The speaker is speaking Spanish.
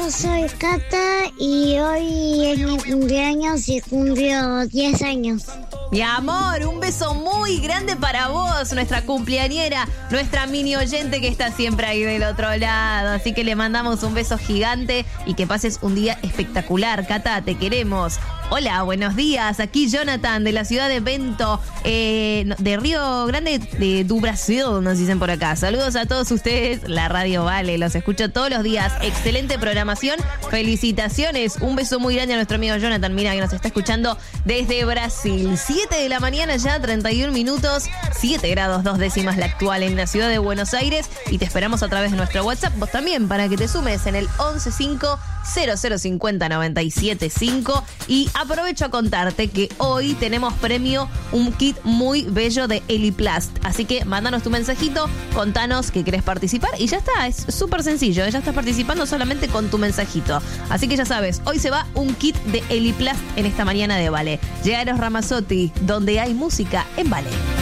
soy Cata y hoy es mi cumpleaños y cumplo 10 años. Mi amor, un beso muy grande para vos, nuestra cumpleañera, nuestra mini oyente que está siempre ahí del otro lado. Así que le mandamos un beso gigante y que pases un día espectacular. Cata, te queremos. Hola, buenos días. Aquí Jonathan de la ciudad de Bento, de Río Grande do Brasil, nos dicen por acá. Saludos a todos ustedes. La radio vale, los escucho todos los días. Excelente programación. Felicitaciones. Un beso muy grande a nuestro amigo Jonathan. Mira que nos está escuchando desde Brasil. 7 de la mañana ya, 31 minutos. 7 grados 2 décimas la actual en la ciudad de Buenos Aires. Y te esperamos a través de nuestro WhatsApp. Vos también, para que te sumes en el 115 0050 975. Y aprovecho a contarte que hoy tenemos premio un kit muy bello de Eliplast. Así que mándanos tu mensajito, contanos que querés participar y ya está, es súper sencillo, ya estás participando solamente con tu mensajito. Así que ya sabes, hoy se va un kit de Eliplast en esta mañana de Vale. Llega Eros Ramazzotti, donde hay música en Vale.